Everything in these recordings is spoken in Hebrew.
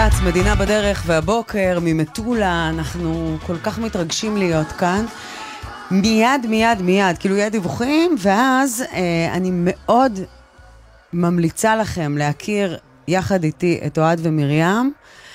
גלגלץ, מדינה בדרך, והבוקר ממטולה, אנחנו כל כך מתרגשים להיות כאן. מיד, כאילו יהיה דיווחים, ואז אני מאוד ממליצה לכם להכיר יחד איתי את אוהד ומרים.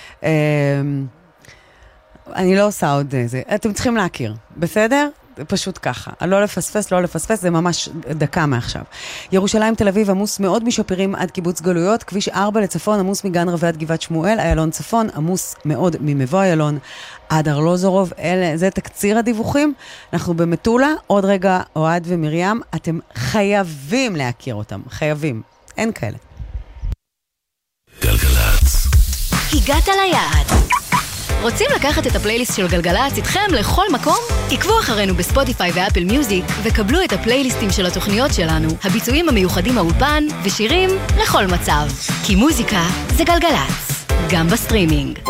אני לא עושה עוד זה, אתם צריכים להכיר, בסדר? פשוט ככה, לא לפספס, זה ממש דקה מעכשיו. ירושלים תל אביב עמוס מאוד משפירים עד קיבוץ גלויות, כביש 4 לצפון עמוס מגן רבי עד גבעת שמואל, איילון צפון עמוס מאוד ממבוא איילון עד ארלוזורוב, זה תקציר הדיווחים. אנחנו במטולה, עוד רגע אוהד ומרים, אתם חייבים להכיר אותם, חייבים, אין כאלה. גלגלץ. הגעת ליעד. רוצים לקחת את הפלייליסט של גלגלץ איתכם לכל מקום? עקבו אחרינו בספוטיפיי ואפל מיוזיק וקבלו את הפלייליסטים של התוכניות שלנו, הביצועים המיוחדים מהאולפן ושירים לכל מצב. כי מוזיקה זה גלגלץ, גם בסטרימינג.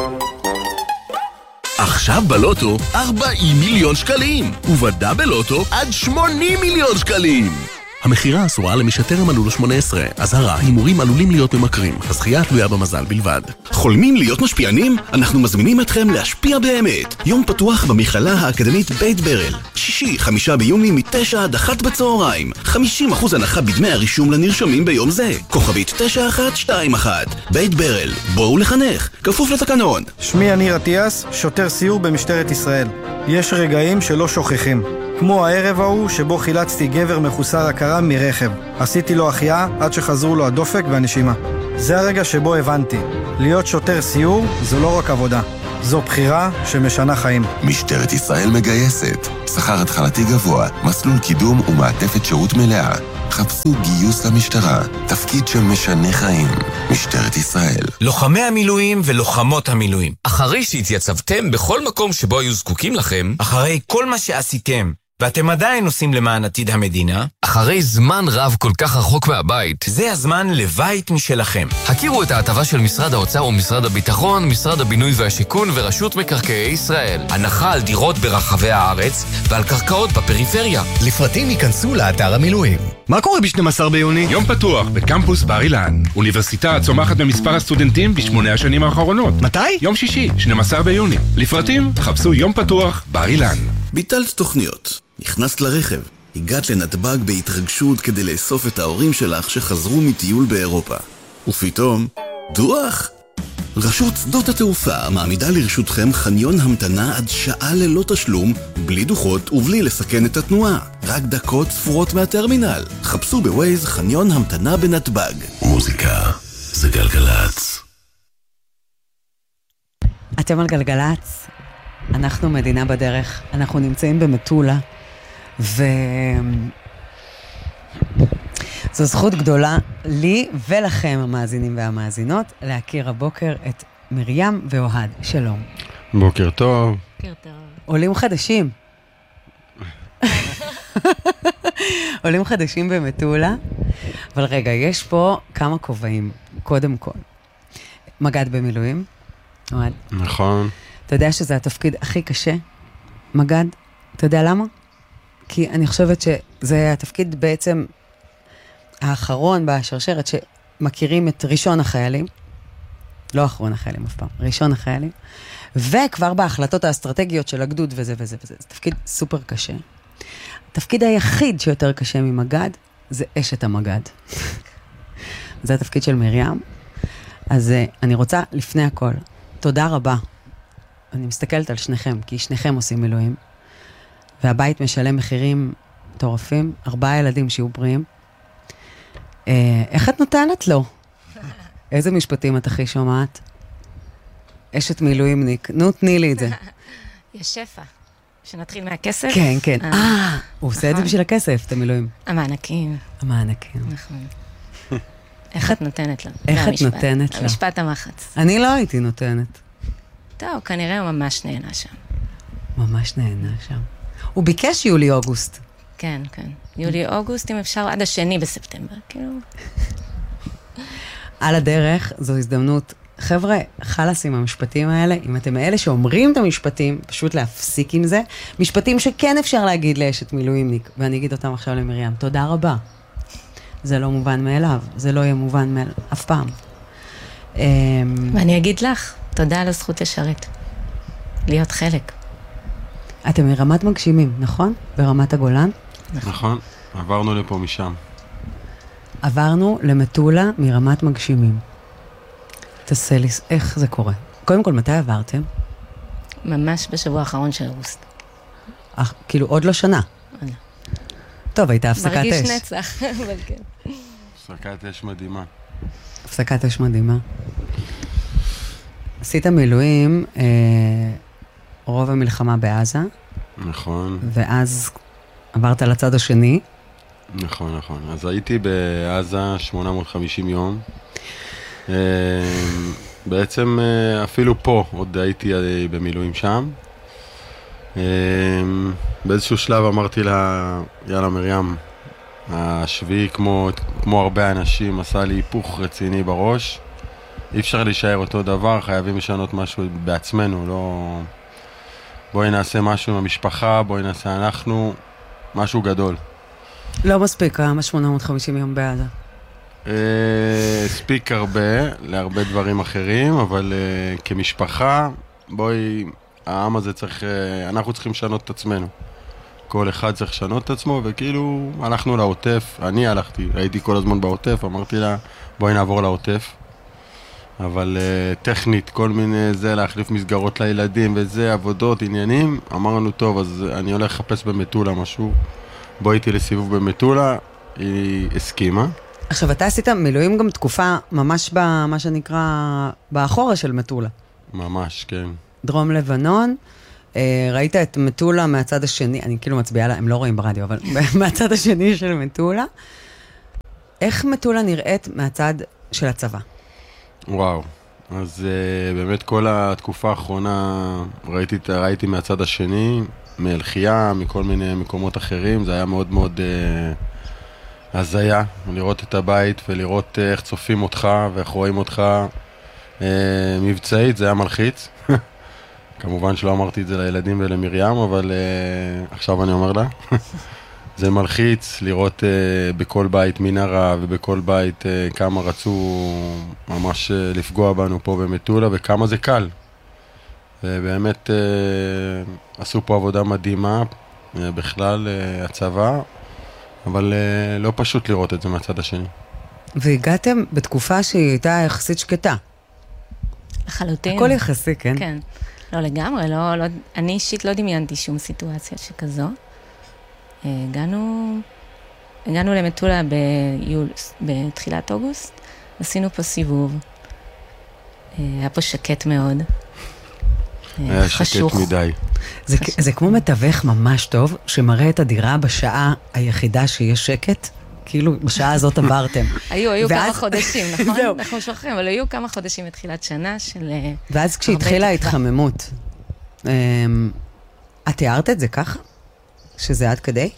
עכשיו בלוטו 40 מיליון שקלים, ובדאבל לוטו עד 80 מיליון שקלים. המחירה אסורה למי שטרם מלאו לו 18. אזהרה, הימורים עלולים להיות ממכרים. הזכייה תלויה במזל בלבד. חולמים להיות משפיענים? אנחנו מזמינים אתכם להשפיע באמת. יום פתוח במכללה האקדמית בית ברל. שישי, 5 ביוני מ-9 עד 1 בצהריים. 50% הנחה בדמי הרישום לנרשמים ביום זה. כוכבית 9121. בית ברל, בואו לחנך. כפוף לתקנון. שמי יניר אטיאס, שוטר סיור במשטרת ישראל. יש רגעים שלא שוכחים. כמו הערב ההוא שבו חילצתי גבר מחוסר הכרה מרכב. עשיתי לו החייאה עד שחזרו לו הדופק והנשימה. זה הרגע שבו הבנתי. להיות שוטר סיור זו לא רק עבודה. זו בחירה שמשנה חיים. משטרת ישראל מגייסת. שכר התחלתי גבוה, מסלול קידום ומעטפת שירות מלאה. חפשו גיוס למשטרה. תפקיד שמשנה חיים. משטרת ישראל. לוחמי המילואים ולוחמות המילואים. אחרי שהתייצבתם בכל מקום שבו היו זקוקים לכם, אחרי כל מה שעשיתם, ואתם עדיין עושים למען עתיד המדינה, אחרי זמן רב כל כך רחוק מהבית, זה הזמן לבית משלכם. הכירו את ההטבה של משרד האוצר ומשרד הביטחון, משרד הבינוי והשיכון ורשות מקרקעי ישראל. הנחה על דירות ברחבי הארץ ועל קרקעות בפריפריה. לפרטים ייכנסו לאתר המילואים. מה קורה ב-12 ביוני? יום פתוח בקמפוס בר אילן. אוניברסיטה צומחת במספר הסטודנטים ב8 השנים האחרונות. מתי? יום שישי, 12 ביוני. לפרטים, חפשו יום פתוח בר אילן. ביטלת תוכניות. נכנסת לרכב. הגעת לנתב"ג בהתרגשות כדי לאסוף את ההורים שלך שחזרו מטיול באירופה. ופתאום, דוח! רשות שדות התעופה מעמידה לרשותכם חניון המתנה עד שעה ללא תשלום, בלי דוחות ובלי לסכן את התנועה. רק דקות ספורות מהטרמינל. חפשו בווייז חניון המתנה בנתב"ג. מוזיקה זה גלגלץ. אתם על גלגלץ, אנחנו מדינה בדרך, אנחנו נמצאים במטולה, זו זכות גדולה לי ולכם המאזינים והמאזינות להכיר הבוקר את מרים ואוהד. שלום. בוקר טוב. בוקר טוב. עולים חדשים. עולים חדשים במטולה, אבל רגע, יש פה כמה כובעים. קודם כל, מג"ד במילואים, אוהד. נכון. אתה יודע שזה התפקיד הכי קשה, מג"ד? אתה יודע למה? כי אני חושבת שזה התפקיד בעצם האחרון בשרשרת שמכירים את ראשון החיילים, לא אחרון החיילים אף פעם, ראשון החיילים, וכבר בהחלטות האסטרטגיות של הגדוד וזה וזה וזה. זה תפקיד סופר קשה. התפקיד היחיד שיותר קשה ממג"ד זה אשת המג"ד. זה התפקיד של מרים. אז אני רוצה לפני הכל, תודה רבה. אני מסתכלת על שניכם, כי שניכם עושים מילואים, והבית משלם מחירים מטורפים, 4 ילדים שיהיו בריאים. איך את נותנת לו? איזה משפטים את הכי שומעת? אשת מילואימניק, נו תני לי את זה. יש שפע. שנתחיל מהכסף? כן, כן. הוא עושה את זה בשביל הכסף, את המילואים. המענקים. המענקים. נכון. איך את נותנת לו? איך את נותנת לו? המשפט המחץ. אני לא הייתי נותנת. טוב, כנראה הוא ממש נהנה שם. ממש נהנה שם. הוא ביקש יולי-אוגוסט. כן, כן. יולי-אוגוסט, אם אפשר, עד 2 בספטמבר, כאילו. על הדרך, זו הזדמנות. חבר'ה, חלס עם המשפטים האלה, אם אתם מאלה שאומרים את המשפטים, פשוט להפסיק עם זה. משפטים שכן אפשר להגיד לאשת מילואימניק, ואני אגיד אותם עכשיו למרים. תודה רבה. זה לא מובן מאליו, זה לא יהיה מובן מאליו, אף פעם. ואני אגיד לך, תודה על הזכות לשרת. להיות חלק. אתם מרמת מגשימים, נכון? ברמת הגולן? נכון, עברנו לפה משם. עברנו למטולה מרמת מגשימים. תעשה לי, איך זה קורה? קודם כל, מתי עברתם? ממש בשבוע האחרון של אוגוסט. כאילו, עוד לא שנה. טוב, הייתה הפסקת אש. מרגיש נצח, אבל כן. הפסקת אש מדהימה. הפסקת אש מדהימה. עשית מילואים רוב המלחמה בעזה. נכון. ואז עברת לצד השני. נכון, נכון. אז הייתי בעזה 850 יום. בעצם אפילו פה עוד הייתי במילואים שם. באיזשהו שלב אמרתי לה, יאללה מרים, השביעי כמו הרבה אנשים עשה לי היפוך רציני בראש. אי אפשר להישאר אותו דבר, חייבים לשנות משהו בעצמנו, לא... בואי נעשה משהו עם המשפחה, בואי נעשה אנחנו, משהו גדול. לא מספיק, כמה 850 יום בעזה. הספיק הרבה, להרבה דברים אחרים, אבל כמשפחה, בואי, העם הזה צריך, אנחנו צריכים לשנות את עצמנו. כל אחד צריך לשנות את עצמו, וכאילו הלכנו לעוטף, אני הלכתי, הייתי כל הזמן בעוטף, אמרתי לה, בואי נעבור לעוטף. אבל טכנית, כל מיני זה, להחליף מסגרות לילדים וזה, עבודות, עניינים, אמרנו טוב, אז אני הולך לחפש במטולה משהו, בואי איתי לסיבוב במטולה, היא הסכימה. עכשיו, אתה עשית מילואים גם תקופה ממש במה שנקרא, באחורה של מטולה. ממש, כן. דרום לבנון, ראית את מטולה מהצד השני, אני כאילו מצביעה לה, הם לא רואים ברדיו, אבל מהצד השני של מטולה. איך מטולה נראית מהצד של הצבא? וואו, אז באמת כל התקופה האחרונה ראיתי מהצד השני, מאלחייה, מכל מיני מקומות אחרים, זה היה מאוד מאוד הזיה, לראות את הבית ולראות איך צופים אותך ואיך רואים אותך מבצעית, זה היה מלחיץ. כמובן שלא אמרתי את זה לילדים ולמרים, אבל עכשיו אני אומר לה. זה מלחיץ לראות בכל בית מנהרה ובכל בית כמה רצו ממש לפגוע בנו פה במטולה וכמה זה קל. ובאמת עשו פה עבודה מדהימה בכלל הצבא, אבל לא פשוט לראות את זה מהצד השני. והגעתם בתקופה שהיא הייתה יחסית שקטה. לחלוטין. הכל יחסי, כן? כן. לא לגמרי, אני אישית לא דמיינתי שום סיטואציה שכזו. הגענו למטולה בתחילת אוגוסט, עשינו פה סיבוב, היה פה שקט מאוד, היה חשוך. שקט מדי. זה כמו מתווך ממש טוב, שמראה את הדירה בשעה היחידה שיש שקט, כאילו בשעה הזאת עברתם. היו כמה חודשים, נכון? אנחנו שוכרים, אבל היו כמה חודשים מתחילת שנה של... ואז כשהתחילה ההתחממות, את תיארת את זה ככה? שזה עד כדי?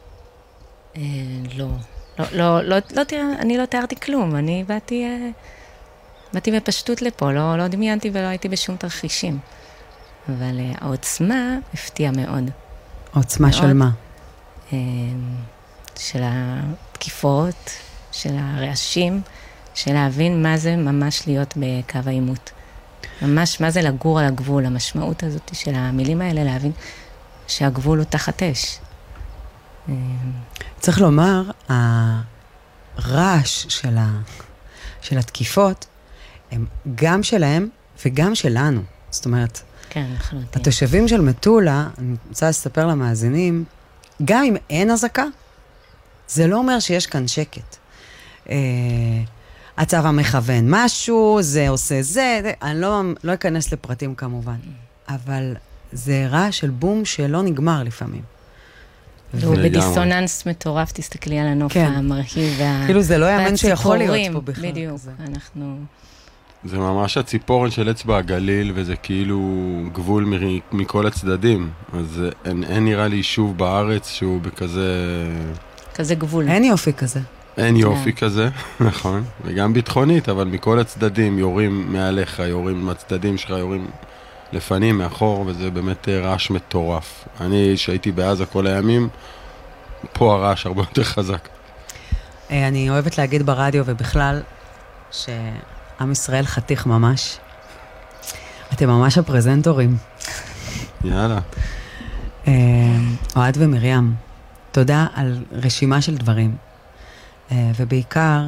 לא, אני לא תיארתי כלום, אני באתי בפשטות לפה, לא דמיינתי ולא הייתי בשום תרחישים. אבל העוצמה הפתיעה מאוד. העוצמה של מה? של התקיפות, של הרעשים, של להבין מה זה ממש להיות בקו העימות. ממש מה זה לגור על הגבול, המשמעות הזאת של המילים האלה, להבין שהגבול הוא תחת אש. צריך לומר, הרעש של התקיפות, הם גם שלהם וגם שלנו. זאת אומרת, כן, לחלוטין. התושבים של מטולה, אני רוצה לספר למאזינים, גם אם אין הזקה, זה לא אומר שיש כאן שקט. הצבא מכוון משהו, זה עושה זה, אני לא אכנס לפרטים כמובן, אבל זה רעש של בום שלא נגמר לפעמים. והוא בדיסוננס מטורף, תסתכלי על הנוף המרהיב כאילו זה לא יאמן שיכול להיות פה בכלל. בדיוק, אנחנו... זה ממש הציפורן של אצבע הגליל, וזה כאילו גבול מכל הצדדים. אז אין נראה לי יישוב בארץ שהוא בכזה... כזה גבול. אין יופי כזה. אין יופי כזה, נכון. וגם ביטחונית, אבל מכל הצדדים יורים מעליך, יורים מהצדדים שלך, יורים לפנים, מאחור, וזה באמת רעש מטורף. אני שהייתי בעזה כל הימים, פה הרעש הרבה יותר חזק. אני אוהבת להגיד ברדיו ובכלל, שעם ישראל חתיך ממש. אתם ממש הפרזנטורים. יאללה. אוהד ומרים, תודה על רשימה של דברים. ובעיקר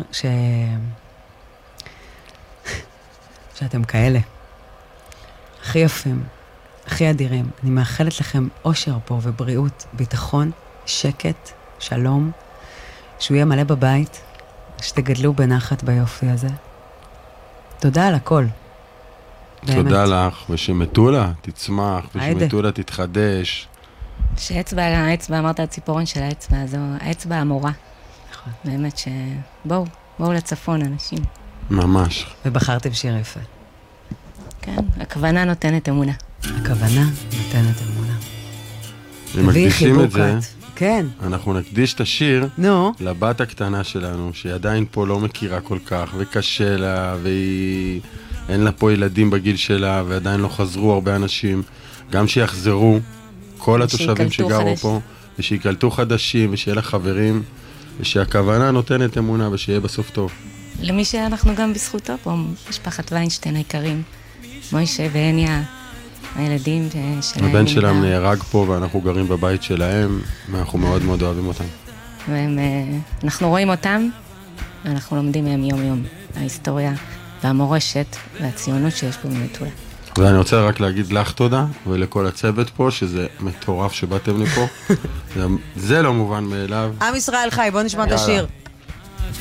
שאתם כאלה. הכי יפים, הכי אדירים. אני מאחלת לכם אושר פה ובריאות, ביטחון, שקט, שלום, שהוא יהיה מלא בבית, שתגדלו בנחת ביופי הזה. תודה על הכל. תודה לך, ושמטולה תצמח, ושמטולה תתחדש. שאצבע על האצבע, אמרת הציפורן של האצבע, זו האצבע המורה. נכון. באמת בואו לצפון אנשים. ממש. ובחרתם שיר יפה. כן, הכוונה נותנת אמונה. הכוונה נותנת אמונה. אם מקדישים את זה, כן. אנחנו נקדיש את השיר לבת הקטנה שלנו, שהיא עדיין פה לא מכירה כל כך, וקשה לה, אין לה פה ילדים בגיל שלה, ועדיין לא חזרו הרבה אנשים. גם שיחזרו כל התושבים שגרו פה, ושיקלטו חדשים, ושיהיה לה חברים, ושהכוונה נותנת אמונה, ושיהיה בסוף טוב. למי שאנחנו גם בזכותו פה, משפחת ויינשטיין היקרים, מוישה והניה, הילדים שלהם. הבן שלהם נהרג פה, ואנחנו גרים בבית שלהם, ואנחנו מאוד מאוד אוהבים אותם. אנחנו רואים אותם, ואנחנו לומדים מהם יום-יום, ההיסטוריה והמורשת והציונות שיש פה במטולה. ואני רוצה רק להגיד לך תודה, ולכל הצוות פה, שזה מטורף שבאתם לפה. זה לא מובן מאליו. עם ישראל חי, בוא נשמע את השיר.